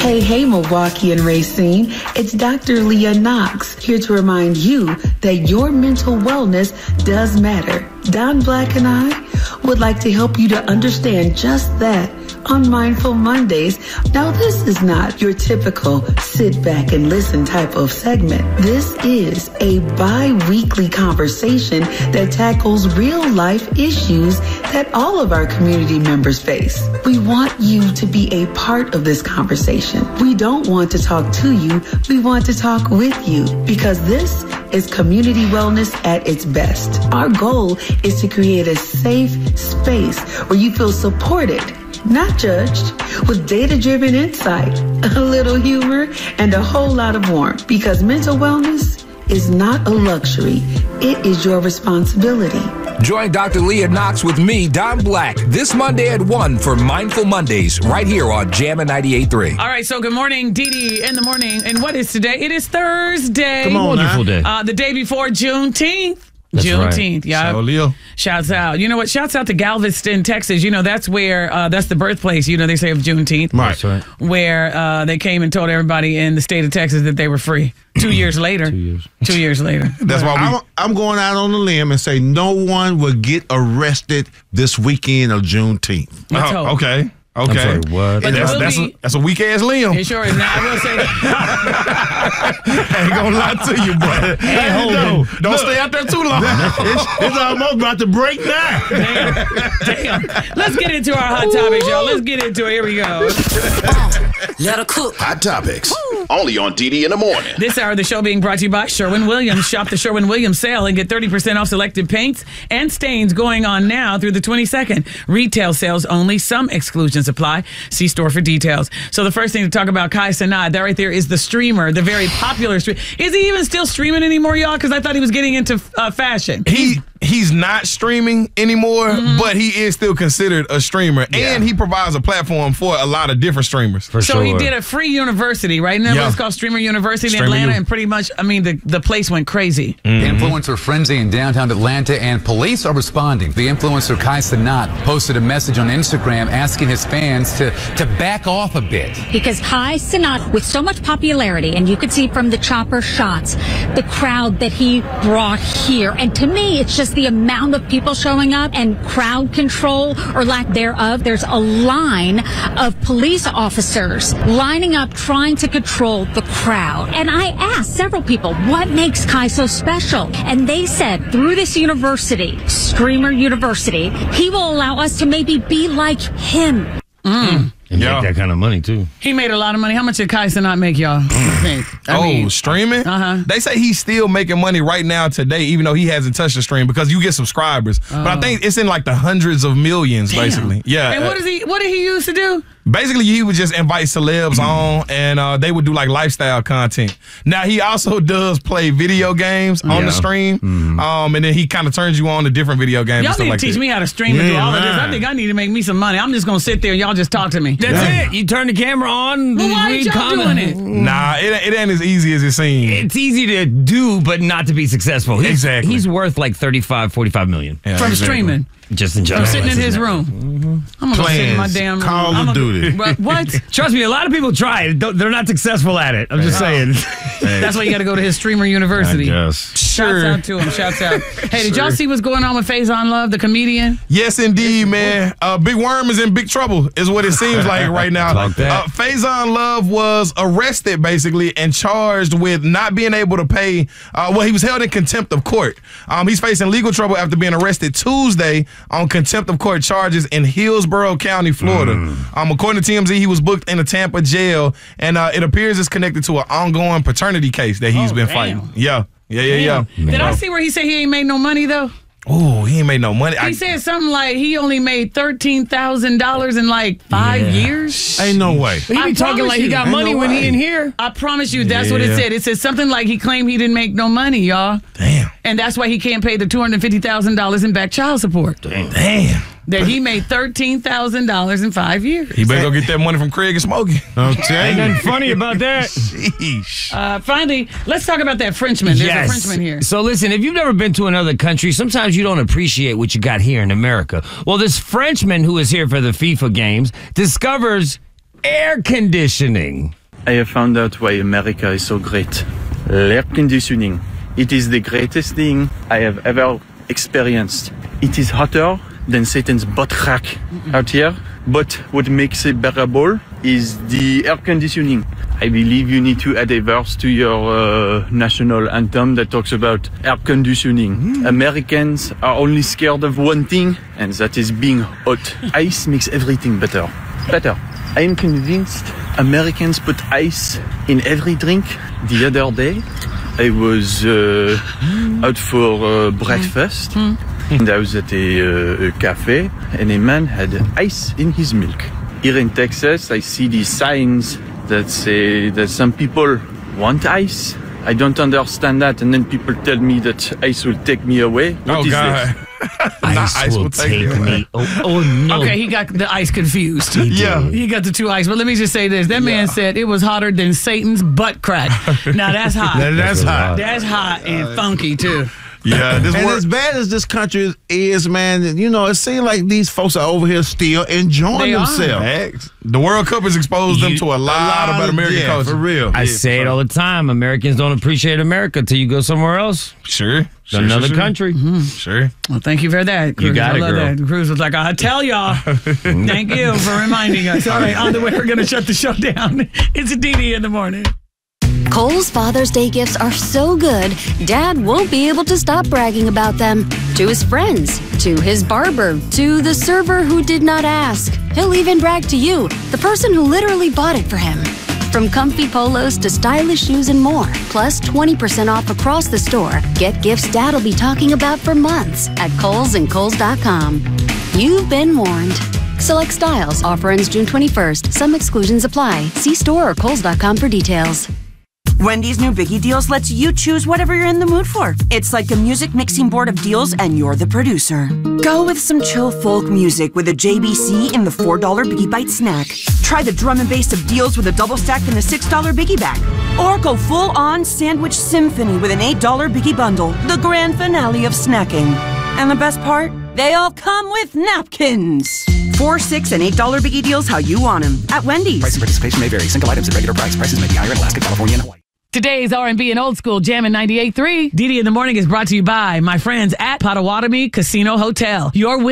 Hey, Milwaukee and Racine. It's Dr. Leah Knox here to remind you that your mental wellness does matter. Don Black and I would like to help you to understand just that on Mindful Mondays. Now, this is not your typical sit back and listen type of segment. This is a bi-weekly conversation that tackles real life issues that all of our community members face. We want you to be a part of this conversation. We don't want to talk to you. We want to talk with you, because this is community wellness at its best. Our goal is to create a safe space where you feel supported, not judged, with data-driven insight, a little humor, and a whole lot of warmth. Because mental wellness is not a luxury. It is your responsibility. Join Dr. Leah Knox with me, Don Black, this Monday at 1 for Mindful Mondays, right here on Jammin' 98.3. All right, so good morning, Dee Dee, in the morning. And what is today? It is Thursday. Come on, wonderful day. The day before Juneteenth. That's Juneteenth, right. yeah. So, Leo. Shouts out. You know what? Shouts out to Galveston, Texas. You know, that's where, that's the birthplace, you know, they say of Juneteenth. Right. That's right. Where they came and told everybody in the state of Texas that they were free. 2 years later. 2 years. 2 years later. That's why I'm going out on the limb and say no one will get arrested this weekend of Juneteenth. Let's hope. Okay. I'm sorry, what? But That's a weak ass limb. It sure is. Now, I will say that. I ain't gonna lie to you, brother. Don't stay out there too long. It's almost about to break now. Damn. Let's get into our hot topics, y'all. Let's get into it. Here we go. Let her cook. Hot Topics. Only on DD in the morning. This hour of the show being brought to you by Sherwin-Williams. Shop the Sherwin-Williams sale and get 30% off selected paints and stains going on now through the 22nd. Retail sales only. Some exclusions apply. See store for details. So the first thing to talk about, Kai Cenat, that right there is the streamer, the very popular streamer. Is he even still streaming anymore, y'all? Because I thought he was getting into fashion. He's not streaming anymore, but he is still considered a streamer, and he provides a platform for a lot of different streamers. So he did a free university, right? Now it's called Streamer University in Atlanta, and pretty much, I mean, the place went crazy. Influencer frenzy in downtown Atlanta, and police are responding. The influencer Kai Cenat posted a message on Instagram asking his fans to back off a bit. Because Kai Cenat, with so much popularity, and you could see from the chopper shots, the crowd that he brought here, and to me, it's just the amount of people showing up and crowd control or lack thereof. There's a line of police officers lining up trying to control the crowd. And I asked several people, what makes Kai so special? And they said through this university, Streamer University, he will allow us to maybe be like him. And make that kind of money, too. He made a lot of money. How much did Kai Cenat make, y'all? I mean, streaming? Uh-huh. They say he's still making money right now today, even though he hasn't touched the stream, because you get subscribers. But I think it's in like the hundreds of millions, basically. Yeah. And what did he used to do? Basically, he would just invite celebs on, and they would do like lifestyle content. Now, he also does play video games on the stream, and then he kind of turns you on to different video games. Y'all and stuff need like to teach that. me how to stream and do all of this. I think I need to make me some money. I'm just going to sit there and y'all just talk to me. That's it. You turn the camera on. Well, why ain't y'all doing it? Nah, it ain't as easy as it seems. It's easy to do, but not to be successful. Exactly. He's worth like 35, 45 million. Yeah, From exactly. streaming. Just in general. From sitting in his room. I'm going to go sit in my damn room. Call of Duty. What? Trust me, a lot of people try it. They're not successful at it. I'm just saying. That's why you got to go to his Streamer University. Shouts out to him. Shouts out. Hey, did y'all see what's going on with Faison Love, the comedian? Yes, indeed, man. Big Worm is in big trouble, is what it seems like right now. Like that. Faison Love was arrested, basically, and charged with not being able to pay. He was held in contempt of court. He's facing legal trouble after being arrested Tuesday on contempt of court charges in Hillsborough County, Florida. According to TMZ, he was booked in a Tampa jail, and it appears it's connected to an ongoing paternity case that he's been fighting. Yeah. Did I see where he said he ain't made no money, though? Oh, he ain't made no money. He said something like he only made $13,000 in like 5 years. Ain't no way. He be talking like he got money when he in here. I promise you, that's what it said. It said something like he claimed he didn't make no money, y'all. Damn. And that's why he can't pay the $250,000 in back child support. Damn. That he made $13,000 in 5 years. He better go get that money from Craig and Smokey. Ain't nothing funny about that. Sheesh. Finally, let's talk about that Frenchman. There's a Frenchman here. So listen, if you've never been to another country, sometimes you don't appreciate what you got here in America. Well, this Frenchman who is here for the FIFA games discovers air conditioning. I have found out why America is so great. Air conditioning. It is the greatest thing I have ever experienced. It is hotter than Satan's butt crack out here. But what makes it bearable is the air conditioning. I believe you need to add a verse to your national anthem that talks about air conditioning. Americans are only scared of one thing, and that is being hot. Ice makes everything better. I am convinced Americans put ice in every drink. The other day, I was out for breakfast. And I was at a cafe, and a man had ice in his milk. Here in Texas, I see these signs that say that some people want ice. I don't understand that, and then people tell me that ice will take me away. What is God. this? Ice will take me. Oh no. Okay, he got the ice confused. Yeah. He got the two ice. But let me just say this. That man said it was hotter than Satan's butt crack. Now that's hot. That's hot. That's hot and funky, too. Yeah, And as bad as this country is, man, you know, it seems like these folks are over here still enjoying themselves. The World Cup has exposed them to a lot about American culture. For real. I say it all the time. Americans don't appreciate America till you go somewhere else. Sure. Another country. Sure. Well, thank you for that, Cruz. You got it, I love girl. that. Cruz was like, I tell y'all. Thank you for reminding us. All right, on the way, we're going to shut the show down. It's DD in the morning. Kohl's Father's Day gifts are so good, Dad won't be able to stop bragging about them. To his friends, to his barber, to the server who did not ask. He'll even brag to you, the person who literally bought it for him. From comfy polos to stylish shoes and more, plus 20% off across the store. Get gifts Dad'll be talking about for months at Kohl's and Kohl's.com. You've been warned. Select styles. Offer ends June 21st. Some exclusions apply. See store or Kohl's.com for details. Wendy's new Biggie Deals lets you choose whatever you're in the mood for. It's like a music mixing board of deals, and you're the producer. Go with some chill folk music with a JBC in the $4 Biggie Bite snack. Try the drum and bass of deals with a double stack in the $6 Biggie bag. Or go full-on sandwich symphony with an $8 Biggie bundle, the grand finale of snacking. And the best part? They all come with napkins. $4, $6, and $8 Biggie Deals how you want them at Wendy's. Price and participation may vary. Single items at regular price. Prices may be higher in Alaska, California, and Hawaii. Today's R&B and Old School Jam in 98.3. DD in the Morning is brought to you by my friends at Potawatomi Casino Hotel. Your